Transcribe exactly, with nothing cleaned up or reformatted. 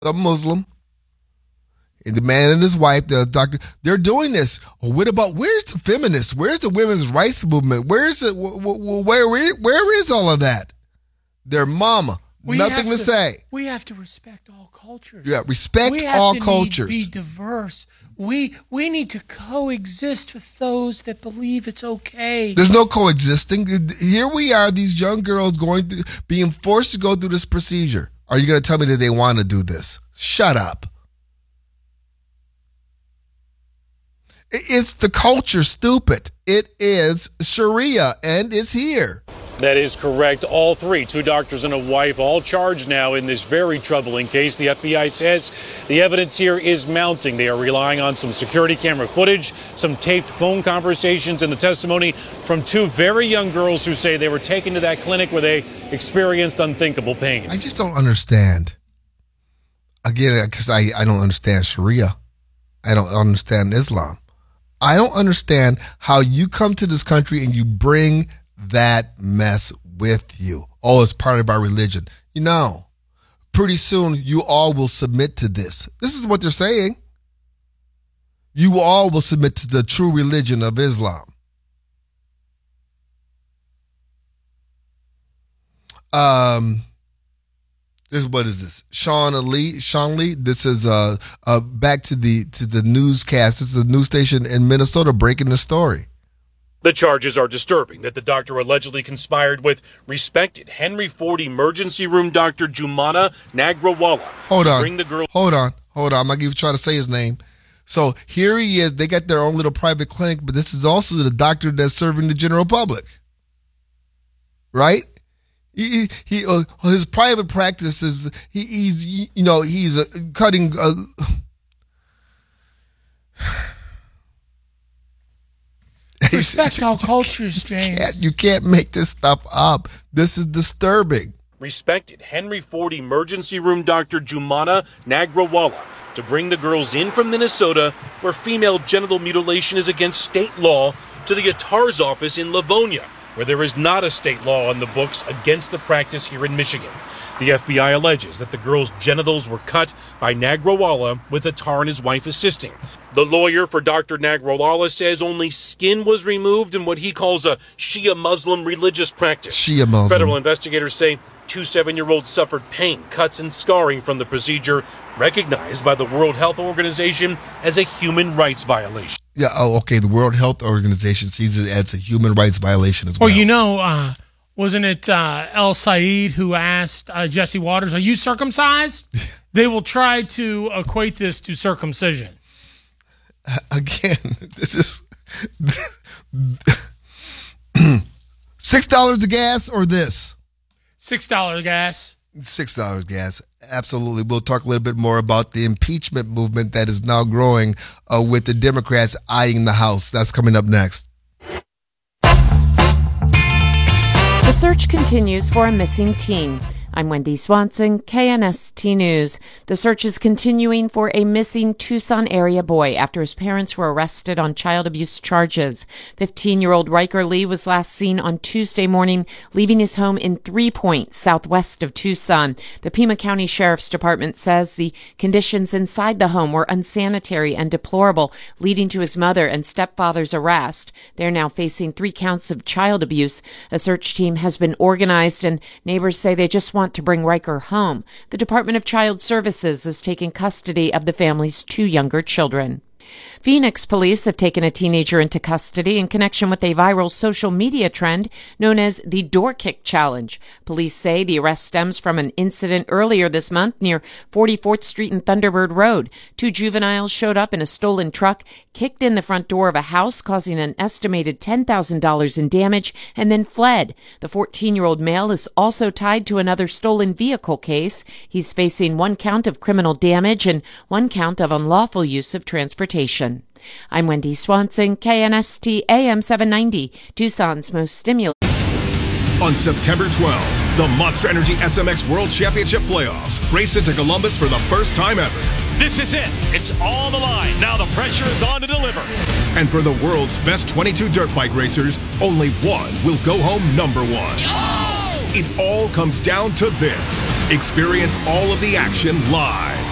a Muslim. And the man and his wife, the doctor, they're doing this. Well, what about, where's the feminists? Where's the women's rights movement? Where's it? Where, where, where is all of that? Their mama. We Nothing to, to say. We have to respect all cultures. Yeah, respect we have all to cultures. Need, be diverse. We we need to coexist with those that believe it's okay. There's no coexisting. Here we are, these young girls going through, being forced to go through this procedure. Are you going to tell me that they want to do this? Shut up. It's the culture, stupid. It is Sharia, and it's here. That is correct. All three, two doctors and a wife, all charged now in this very troubling case. The F B I says the evidence here is mounting. They are relying on some security camera footage, some taped phone conversations, and the testimony from two very young girls who say they were taken to that clinic where they experienced unthinkable pain. I just don't understand. Again, because I, I don't understand Sharia. I don't understand Islam. I don't understand how you come to this country and you bring that mess with you. Oh, it's part of our religion. You know, pretty soon you all will submit to this. This is what they're saying. You all will submit to the true religion of Islam. Um, this what is this? Sean Lee, Sean Lee. This is uh, uh back to the to the newscast. This is a news station in Minnesota breaking the story. The charges are disturbing that the doctor allegedly conspired with respected Henry Ford emergency room doctor Jumana Nagrawala. Hold on. Bring the girl. Hold on. Hold on. I'm going to try to say his name. So here he is. They got their own little private clinic, but this is also the doctor that's serving the general public. Right? He, he, uh, his private practice is, he, he's, you know, he's uh, cutting, uh, respect all cultures, James. You can't, you can't make this stuff up. This is disturbing. Respected Henry Ford emergency room doctor Jumana Nagrawala to bring the girls in from Minnesota, where female genital mutilation is against state law, to the Attar's office in Livonia, where there is not a state law on the books against the practice here in Michigan. The F B I alleges that the girls' genitals were cut by Nagrawala, with Attar and his wife assisting. The lawyer for Doctor Nagrawala says only skin was removed in what he calls a Shia Muslim religious practice. Shia Muslim. Federal investigators say two seven-year-olds suffered pain, cuts, and scarring from the procedure, recognized by the World Health Organization as a human rights violation. Yeah, oh, okay, the World Health Organization sees it as a human rights violation as well. Well, you know, uh, wasn't it uh, El Said who asked uh, Jesse Waters, are you circumcised? They will try to equate this to circumcision. Again, this is six dollars a gas or this? Six dollars gas. Six dollars gas. Absolutely. We'll talk a little bit more about the impeachment movement that is now growing uh, with the Democrats eyeing the House. That's coming up next. The search continues for a missing teen. I'm Wendy Swanson, K N S T News. The search is continuing for a missing Tucson area boy after his parents were arrested on child abuse charges. fifteen-year-old Riker Lee was last seen on Tuesday morning leaving his home in Three Point, southwest of Tucson. The Pima County Sheriff's Department says the conditions inside the home were unsanitary and deplorable, leading to his mother and stepfather's arrest. They're now facing three counts of child abuse. A search team has been organized, and neighbors say they just want to bring Riker home. The Department of Child Services is taking custody of the family's two younger children. Phoenix police have taken a teenager into custody in connection with a viral social media trend known as the Door Kick Challenge. Police say the arrest stems from an incident earlier this month near forty-fourth Street and Thunderbird Road. Two juveniles showed up in a stolen truck, kicked in the front door of a house, causing an estimated ten thousand dollars in damage, and then fled. The fourteen-year-old male is also tied to another stolen vehicle case. He's facing one count of criminal damage and one count of unlawful use of transportation. I'm Wendy Swanson, K N S T A M seven ninety, Tucson's most stimulating. On September twelfth, the Monster Energy S M X World Championship Playoffs race into Columbus for the first time ever. This is it. It's on the line. Now the pressure is on to deliver. And for the world's best twenty-two dirt bike racers, only one will go home number one. Oh! It all comes down to this. Experience all of the action live.